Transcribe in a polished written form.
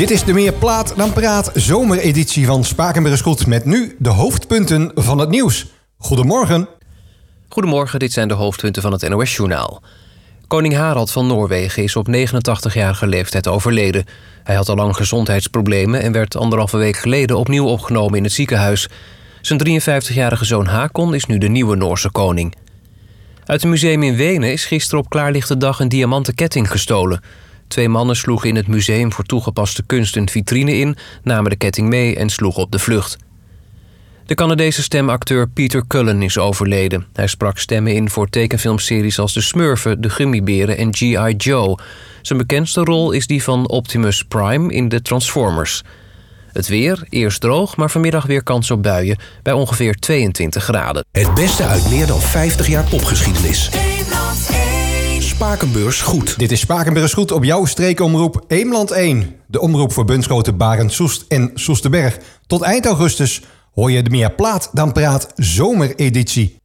Dit is de Meer Plaat dan Praat zomereditie van Spakenburg Goed met nu de hoofdpunten van het nieuws. Goedemorgen. Goedemorgen, dit zijn de hoofdpunten van het NOS-journaal. Koning Harald van Noorwegen is op 89-jarige leeftijd overleden. Hij had al lang gezondheidsproblemen en werd 1,5 week geleden opnieuw opgenomen in het ziekenhuis. Zijn 53-jarige zoon Hakon is nu de nieuwe Noorse koning. Uit een museum in Wenen is gisteren op klaarlichte dag een diamanten ketting gestolen. 2 mannen sloegen in het Museum voor Toegepaste Kunst een vitrine in, namen de ketting mee en sloegen op de vlucht. De Canadese stemacteur Peter Cullen is overleden. Hij sprak stemmen in voor tekenfilmseries als De Smurfen, De Gummiberen en G.I. Joe. Zijn bekendste rol is die van Optimus Prime in de Transformers. Het weer, eerst droog, maar vanmiddag weer kans op buien bij ongeveer 22 graden. Het beste uit meer dan 50 jaar popgeschiedenis. Spakenburg Goed. Dit is Spakenburg Goed op jouw streekomroep Eemland 1. De omroep voor Bunschoten, Barend, Soest en Soesterberg. Tot eind augustus hoor je de Meer Plaat dan Praat zomereditie.